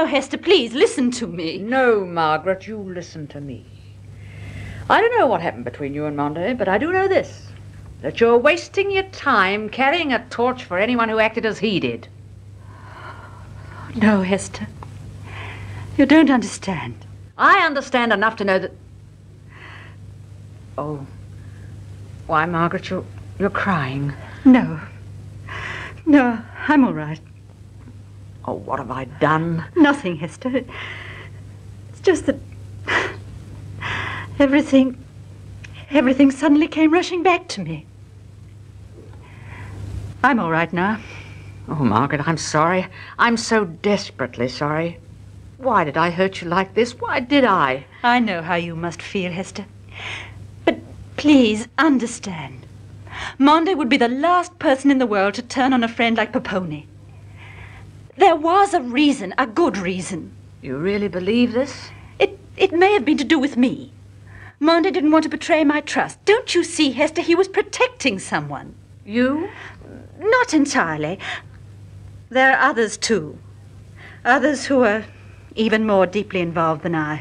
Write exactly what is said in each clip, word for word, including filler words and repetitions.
no, Hester, please, listen to me. No, Margaret, you listen to me. I don't know what happened between you and Monday, but I do know this. That you're wasting your time carrying a torch for anyone who acted as he did. No, Hester. You don't understand. I understand enough to know that... Oh. Why, Margaret, you're, you're crying. No. No, I'm all right. Oh, what have I done? Nothing, Hester. It's just that... Everything... Everything suddenly came rushing back to me. I'm all right now. Oh, Margaret, I'm sorry. I'm so desperately sorry. Why did I hurt you like this? Why did I? I know how you must feel, Hester. But please understand. Monday would be the last person in the world to turn on a friend like Poponi. There was a reason, a good reason. You really believe this? It, it may have been to do with me. Monday didn't want to betray my trust. Don't you see, Hester, he was protecting someone. You? Not entirely. There are others, too. Others who are even more deeply involved than I.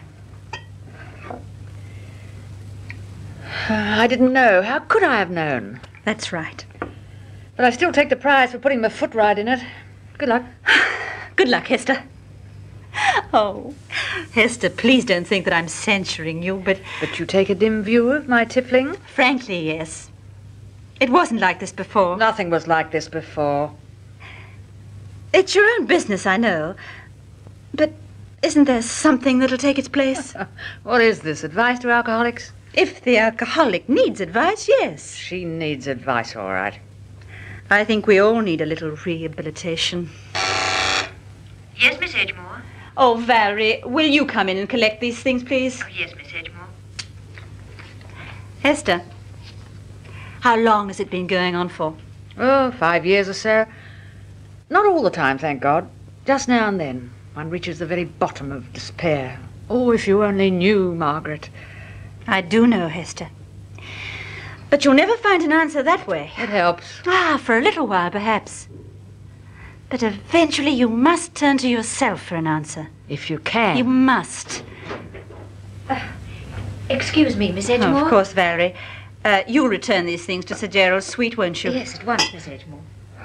I didn't know. How could I have known? That's right. But I still take the prize for putting my foot right in it. Good luck. Good luck, Hester. Oh, Hester, please don't think that I'm censuring you, but... But you take a dim view of my tippling? Frankly, yes. It wasn't like this before. Nothing was like this before. It's your own business, I know. But isn't there something that'll take its place? What is this, advice to alcoholics? If the alcoholic needs advice, yes. She needs advice, all right. I think we all need a little rehabilitation. Yes, Miss Edgemore? Oh, Valerie, will you come in and collect these things, please? Oh, yes, Miss Edgemore. Hester, how long has it been going on for? Oh, five years or so. Not all the time, thank God. Just now and then. One reaches the very bottom of despair. Oh, if you only knew, Margaret. I do know, Hester. But you'll never find an answer that way. It helps. Ah, for a little while, perhaps. But eventually you must turn to yourself for an answer. If you can. You must. Uh, excuse me, Miss Edgemore? Oh, of course, Valerie. Uh, you'll return these things to Sir Gerald's suite, won't you? Yes, at once, Miss Edgemore.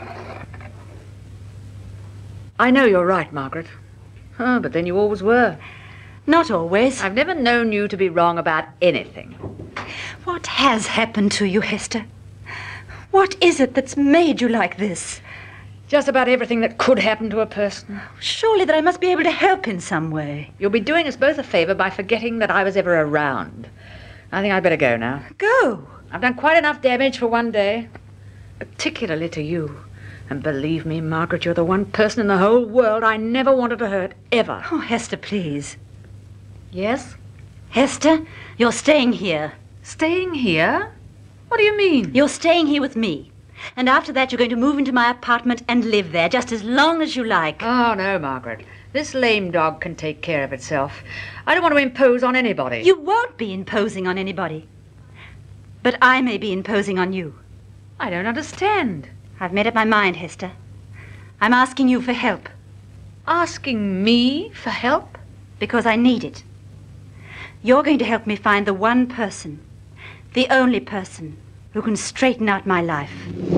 I know you're right, Margaret. Oh, but then you always were. Not always. I've never known you to be wrong about anything. What has happened to you, Hester? What is it that's made you like this? Just about everything that could happen to a person. Surely that I must be able to help in some way. You'll be doing us both a favor by forgetting that I was ever around. I think I'd better go now. Go? I've done quite enough damage for one day. Particularly to you. And believe me, Margaret, you're the one person in the whole world I never wanted to hurt, ever. Oh, Hester, please. Yes? Hester, you're staying here. Staying here? What do you mean? You're staying here with me. And after that, you're going to move into my apartment and live there just as long as you like. Oh, no, Margaret. This lame dog can take care of itself. I don't want to impose on anybody. You won't be imposing on anybody. But I may be imposing on you. I don't understand. I've made up my mind, Hester. I'm asking you for help. Asking me for help? Because I need it. You're going to help me find the one person, the only person, who can straighten out my life.